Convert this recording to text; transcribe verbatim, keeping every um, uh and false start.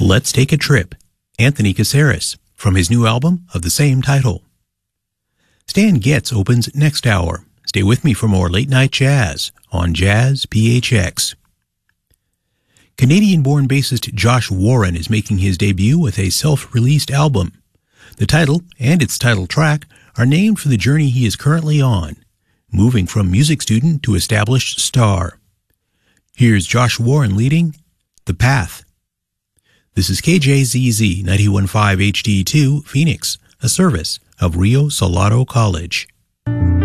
Let's Take a Trip, Anthony Caceres, from his new album of the same title. Stan Getz opens next hour. Stay with me for more late-night jazz on Jazz P H X. Canadian-born bassist Josh Warren is making his debut with a self-released album. The title and its title track are named for the journey he is currently on, moving from music student to established star. Here's Josh Warren leading The Path. This is K J Z Z ninety-one point five H D two Phoenix, a service of Rio Salado College.